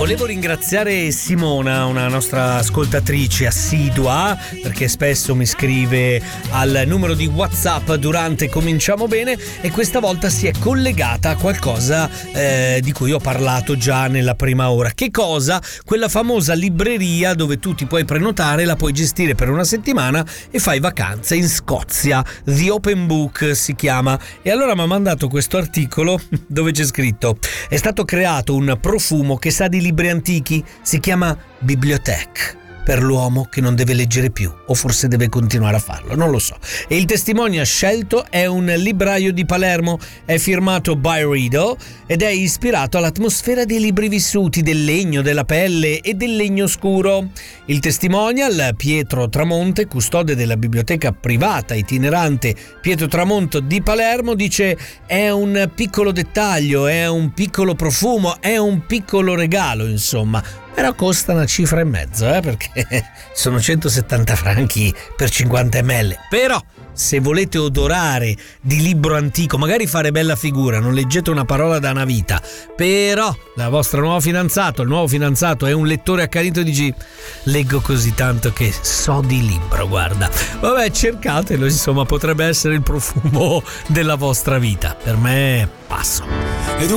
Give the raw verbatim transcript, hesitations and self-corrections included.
Volevo ringraziare Simona, una nostra ascoltatrice assidua, perché spesso mi scrive al numero di WhatsApp durante Cominciamo Bene, e questa volta si è collegata a qualcosa eh, di cui ho parlato già nella prima ora. Che cosa? Quella famosa libreria dove tu ti puoi prenotare, la puoi gestire per una settimana e fai vacanze in Scozia. The Open Book si chiama. E allora mi ha mandato questo articolo dove c'è scritto: è stato creato un profumo che sa di libri antichi, si chiama Bibliothèque, per l'uomo che non deve leggere più, o forse deve continuare a farlo, non lo so. E il testimone scelto è un libraio di Palermo, è firmato by Rideau ed è ispirato all'atmosfera dei libri vissuti, del legno, della pelle e del legno scuro. Il testimonial, Pietro Tramonte, custode della biblioteca privata itinerante Pietro Tramonte di Palermo, dice: è un piccolo dettaglio, è un piccolo profumo, è un piccolo regalo, insomma. Però costa una cifra e mezzo, eh, perché sono centosettanta franchi per cinquanta millilitri. Però, se volete odorare di libro antico, magari fare bella figura, non leggete una parola da una vita, però la vostra nuova fidanzato, il nuovo fidanzato è un lettore accanito e dici: leggo così tanto che so di libro, guarda. Vabbè, cercatelo, insomma, potrebbe essere il profumo della vostra vita. Per me, passo.